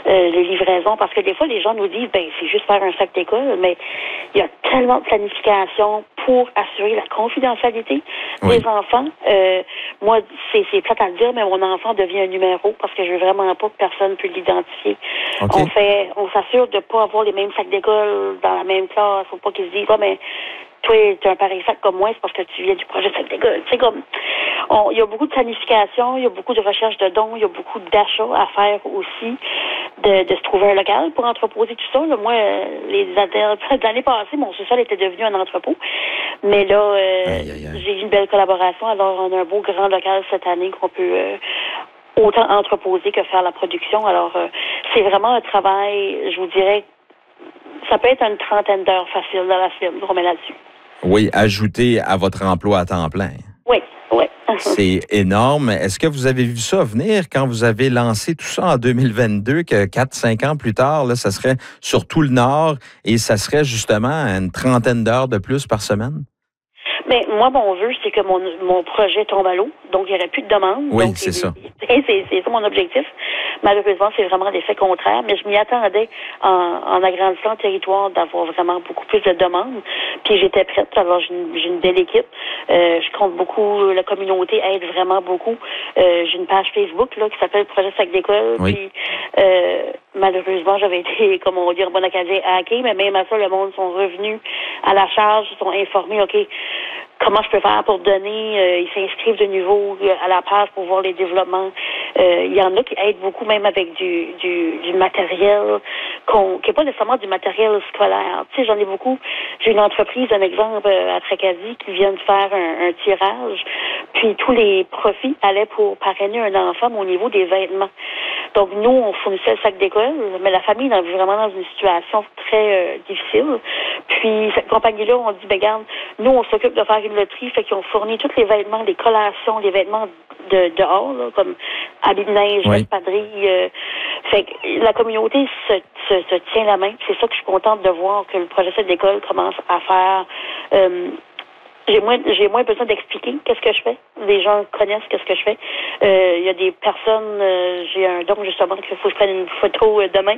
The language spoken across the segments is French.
les livraisons, parce que des fois, les gens nous disent, c'est juste faire un sac d'école, mais il y a tellement de planification pour assurer la confidentialité des enfants. Moi, c'est plate à le dire, mais mon enfant devient un numéro parce que je veux vraiment pas que personne puisse l'identifier. Okay. On s'assure de pas avoir les mêmes sacs d'école dans la même classe. Faut pas qu'ils se disent, mais toi, tu as un pareil sac comme moi, c'est parce que tu viens du projet sac d'école. C'est comme, il y a beaucoup de planification, il y a beaucoup de recherche de dons, il y a beaucoup d'achats à faire aussi, de se trouver un local pour entreposer tout ça. Là, moi, l'année passée, mon sous-sol était devenu un entrepôt. Mais là, j'ai eu une belle collaboration. Alors, on a un beau grand local cette année qu'on peut autant entreposer que faire la production. Alors, c'est vraiment un travail, je vous dirais, ça peut être une 30aine d'heures facile dans la semaine qu'on met là-dessus. Oui, ajouté à votre emploi à temps plein. Oui. C'est énorme. Est-ce que vous avez vu ça venir quand vous avez lancé tout ça en 2022, que 4-5 ans plus tard, là, ça serait sur tout le Nord et ça serait justement une 30aine d'heures de plus par semaine? Mais moi, mon vœu, c'est que mon projet tombe à l'eau, donc il n'y aurait plus de demande. Oui, donc, c'est ça. C'est ça mon objectif. Malheureusement, c'est vraiment l'effet contraire, mais je m'y attendais en agrandissant le territoire d'avoir vraiment beaucoup plus de demandes. Puis j'étais prête. Alors j'ai une belle équipe. Je compte beaucoup. La communauté aide vraiment beaucoup. J'ai une page Facebook là qui s'appelle Projet Sac d'école. Oui. Puis malheureusement, j'avais été, comme on dit en bon acadien, hacké, mais même à ça, le monde sont revenus à la charge, sont informés, OK, comment je peux faire pour donner, ils s'inscrivent de nouveau à la page pour voir les développements. Il y en a qui aident beaucoup, même avec du matériel, qui n'est pas nécessairement du matériel scolaire. Tu sais, j'en ai beaucoup. J'ai une entreprise, un exemple, à Tracadie, qui vient de faire un tirage, puis tous les profits allaient pour parrainer un enfant au niveau des vêtements. Donc, nous, on fournissait le sac d'école, mais la famille est vraiment dans une situation très difficile. Puis, cette compagnie-là, on dit, regarde, nous, on s'occupe de faire une loterie, fait qu'ils ont fourni tous les vêtements, les collations, les vêtements dehors, là, comme habits de neige, espadrilles. Fait que la communauté se tient la main. C'est ça que je suis contente de voir que le projet Sac d'école commence à faire. J'ai moins besoin d'expliquer qu'est-ce que je fais. Les gens connaissent qu'est-ce que je fais. Il y a des personnes, j'ai un don justement qu'il faut que je prenne une photo demain.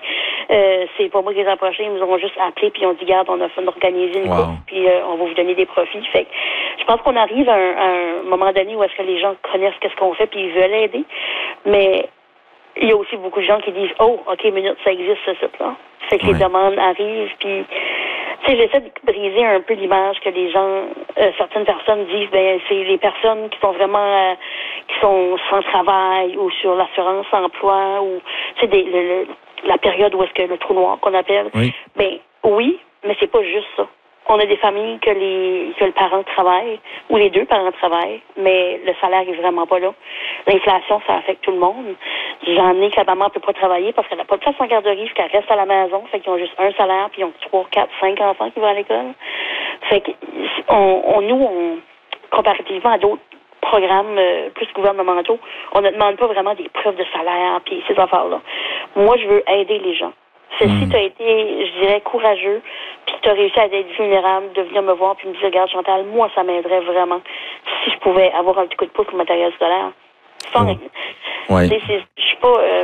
C'est pas moi qui les ai approchés, ils nous ont juste appelé puis ils ont dit garde, on a fait d'organiser une course puis on va vous donner des profits. Fait que je pense qu'on arrive à un moment donné où est-ce que les gens connaissent qu'est-ce qu'on fait puis ils veulent aider. Mais il y a aussi beaucoup de gens qui disent OK, minute, ça existe ce site-là. Fait que les demandes arrivent puis tu sais, j'essaie de briser un peu l'image que les gens, certaines personnes disent, c'est les personnes qui sont vraiment, qui sont sans travail ou sur l'assurance emploi ou, tu sais, la période où est-ce que le trou noir qu'on appelle. Oui. Oui, mais c'est pas juste ça. On a des familles que le parent travaille, ou les deux parents travaillent, mais le salaire est vraiment pas là. L'inflation, ça affecte tout le monde. J'en ai que la maman peut pas travailler parce qu'elle n'a pas de place en garderie, qu'elle reste à la maison, fait qu'ils ont juste un salaire, puis ils ont 3, 4, 5 enfants qui vont à l'école. Fait que, nous, comparativement à d'autres programmes plus gouvernementaux, on ne demande pas vraiment des preuves de salaire, puis ces affaires-là. Moi, je veux aider les gens. Si tu as été, je dirais, courageux, puis tu as réussi à être vulnérable, de venir me voir puis me dire, regarde, Chantal, moi, ça m'aiderait vraiment si je pouvais avoir un petit coup de pouce pour le matériel scolaire. Fine. Je suis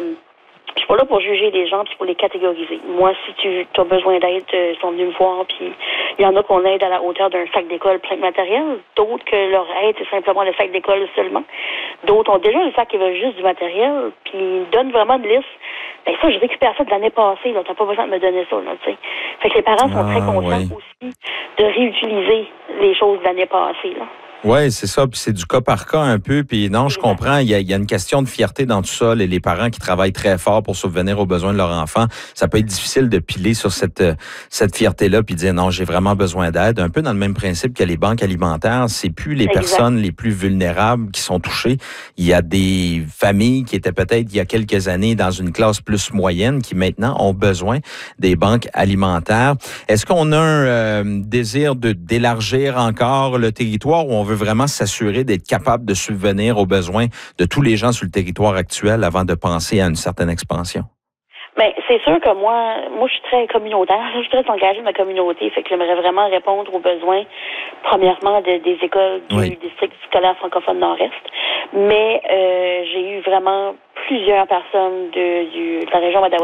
pas là pour juger les gens puis pour les catégoriser. Moi, si tu as besoin d'aide, ils sont venus me voir, puis il y en a qu'on aide à la hauteur d'un sac d'école plein de matériel, d'autres que leur aide, c'est simplement le sac d'école seulement. D'autres ont déjà un sac qui veut juste du matériel, puis ils donnent vraiment une liste. Ça, je récupère ça de l'année passée, là. T'as pas besoin de me donner ça, là, tu sais. Fait que les parents sont très contents aussi de réutiliser les choses de l'année passée, là. Oui, c'est ça. Puis c'est du cas par cas un peu. Puis non, je comprends. Il y a une question de fierté dans tout ça. Les parents qui travaillent très fort pour subvenir aux besoins de leur enfant, ça peut être difficile de piler sur cette fierté-là puis dire non, j'ai vraiment besoin d'aide. Un peu dans le même principe que les banques alimentaires. C'est plus les personnes les plus vulnérables qui sont touchées. Il y a des familles qui étaient peut-être il y a quelques années dans une classe plus moyenne qui maintenant ont besoin des banques alimentaires. Est-ce qu'on a un désir d'élargir encore le territoire ou on veut vraiment s'assurer d'être capable de subvenir aux besoins de tous les gens sur le territoire actuel avant de penser à une certaine expansion? Bien, c'est sûr que moi, je suis très communautaire. Je suis très engagée dans ma communauté. Fait que j'aimerais vraiment répondre aux besoins, premièrement, des écoles du district scolaire francophone Nord-Est. Mais j'ai eu vraiment plusieurs personnes de la région Madawaska